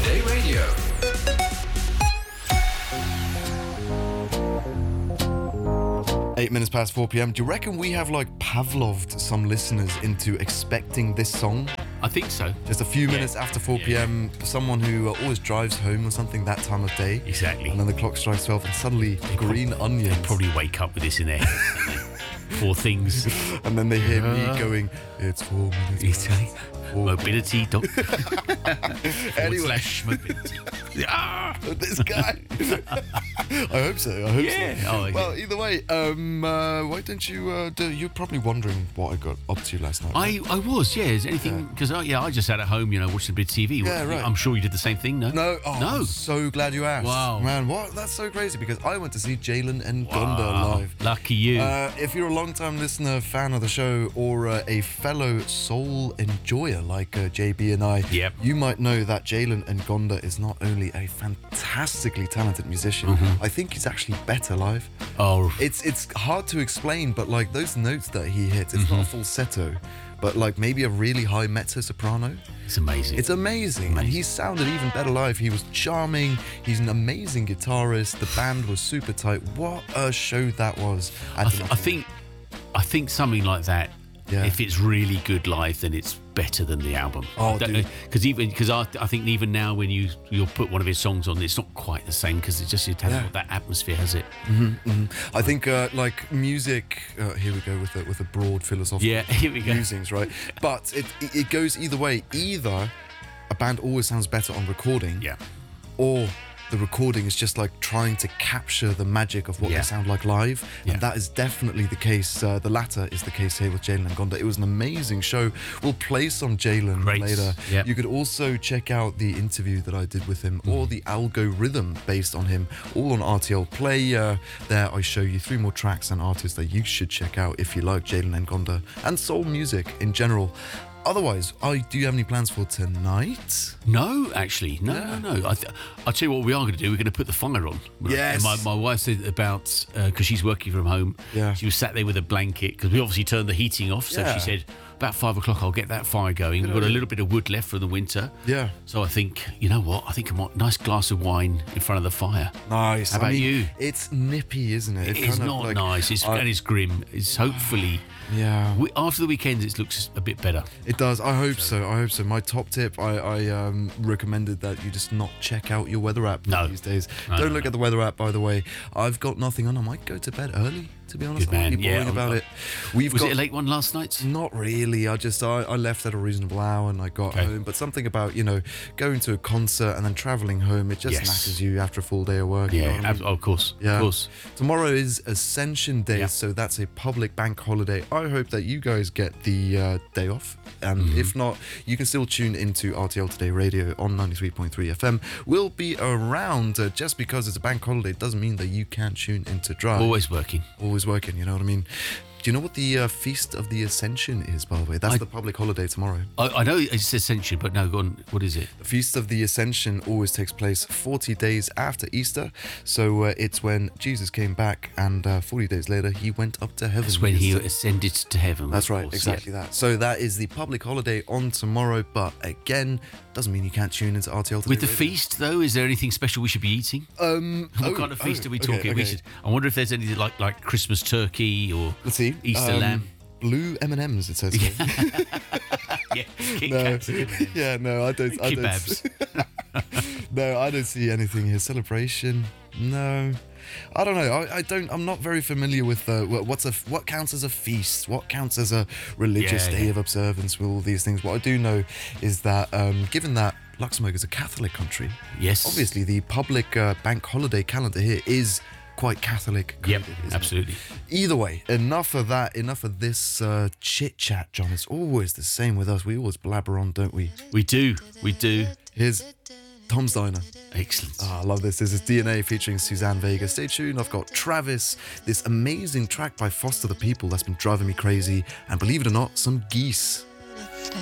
Today Radio. Eight minutes past 4 p.m. Do you reckon we have like Pavloved some listeners into expecting this song? I think so. Just a few minutes after 4 p.m, someone who always drives home or something that time of day. Exactly. And then the clock strikes 12 and suddenly green onions. They probably wake up with this in their four things. And then they hear me going, it's 4 minutes past 4. Mobility. Anyway. Mobility. This guy. I hope so. I hope so. Oh, well, either way, why don't you? You're probably wondering what I got up to last night. Right? I was, yeah. Is anything? Because I just sat at home, watching a bit of TV. Yeah, right. I'm sure you did the same thing. No. No. No. I'm so glad you asked. Wow. Man, what? That's so crazy because I went to see Jalen and Gonda live. Lucky you. If you're a long-time listener, fan of the show, or a fellow soul enjoyer like JB and I, Yep. you might know that Jalen and Gonda is not only a fantastically talented musician, I think he's actually better live. Oh. It's hard to explain, but like those notes that he hits, it's not a falsetto, but like maybe a really high mezzo soprano. It's amazing. It's amazing. And he sounded even better live. He was charming. He's an amazing guitarist. The band was super tight. What a show that was. I think something like that. Yeah. If it's really good live, then it's better than the album. Oh, because I think even now when you'll put one of his songs on, it's not quite the same because it just hasn't got that atmosphere, has it? I think like music. Here we go with a broad philosophical here we go. musings, right? But it goes either way. Either a band always sounds better on recording, or the recording is just like trying to capture the magic of what they sound like live. And that is definitely the case. The latter is the case here with Jalen and Gonda. It was an amazing show. We'll play some Jalen later. Yep. You could also check out the interview that I did with him or the algorithm based on him, all on RTL Play. There I show you 3 more tracks and artists that you should check out if you like Jalen and Gonda and soul music in general. Otherwise, do you have any plans for tonight? No, actually, no. I'll tell you what we are going to do. We're going to put the fire on. Yes. And my wife said about, because she's working from home, she was sat there with a blanket, because we obviously turned the heating off, so she said, about 5 o'clock, I'll get that fire going. We've got a little bit of wood left from the winter. Yeah. So I think, you know what? I think I want a nice glass of wine in front of the fire. Nice. How about you? It's nippy, isn't it? It's kind of not like, nice. And it's grim. It's hopefully... Yeah. After the weekend, it looks a bit better. It does. I hope so. My top tip, I recommended that you just not check out your weather app these days. Don't look at the weather app, by the way. I've got nothing on. I might go to bed early, to be honest. Good man. I'm not boring about it. Was it a late one last night? Not really. I left at a reasonable hour and I got home. But something about, going to a concert and then travelling home, it just knackers you after a full day of work. Yeah, of course. Yeah. Of course. Tomorrow is Ascension Day, so that's a public bank holiday. I hope that you guys get the day off. And if not, you can still tune into RTL Today Radio on 93.3 FM. We'll be around. Just because it's a bank holiday doesn't mean that you can't tune into Drive. Always working, you know what I mean? Do you know what the Feast of the Ascension is, by the way? That's the public holiday tomorrow. I know it's Ascension, but no, go on. What is it? The Feast of the Ascension always takes place 40 days after Easter. So it's when Jesus came back and 40 days later he went up to heaven. That's when he ascended to heaven. That's right, exactly that. So that is the public holiday on tomorrow. But again, doesn't mean you can't tune into RTL Today. With the feast, though, is there anything special we should be eating? What kind of feast are we talking? Okay. I wonder if there's anything like Christmas turkey or Easter lamb. Blue M&Ms, it says. Yeah, Kit Kats. No, I don't. Kebabs. No, I don't see anything here. Celebration? No. I don't know. I'm not very familiar with what counts as a feast, what counts as a religious day of observance with all these things. What I do know is that given that Luxembourg is a Catholic country, obviously the public bank holiday calendar here is quite Catholic. Yep, absolutely. Either way, enough of that. Enough of this chit chat, John. It's always the same with us. We always blabber on, don't we? We do. Here's Tom's Diner. Excellent. I love this. This is DNA featuring Suzanne Vega. Stay tuned. I've got Travis, this amazing track by Foster the People that's been driving me crazy, and believe it or not, some geese.